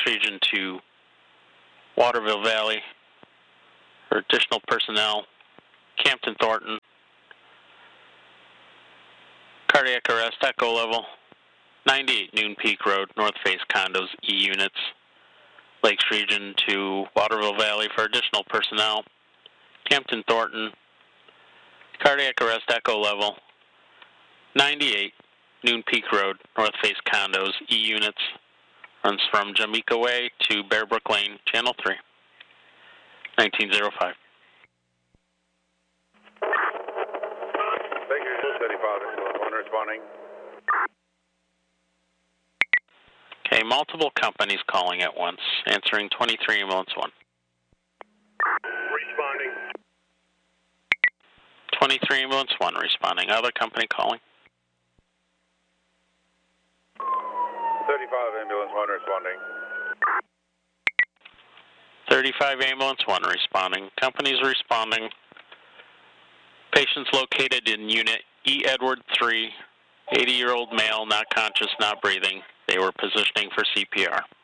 Region to Waterville Valley for additional personnel. Campton Thornton. Cardiac arrest, echo level. 98 Noon Peak Road, North Face Condos, E units. Lakes Region to Waterville Valley for additional personnel. Campton Thornton. Cardiac arrest, echo level. 98 Noon Peak Road, North Face Condos, E units. Runs from Jamaica Way to Bearbrook Lane, Channel 3. 1905. Thank you, 35, one responding. Okay, multiple companies calling at once. Answering 23 Ambulance 1. Responding. 23 Ambulance 1 responding. Other company calling. 35 Ambulance 1 responding. 35 Ambulance 1 responding. Companies responding. Patients located in Unit E. Edward 3, 80-year-old male, not conscious, not breathing. They were positioning for CPR.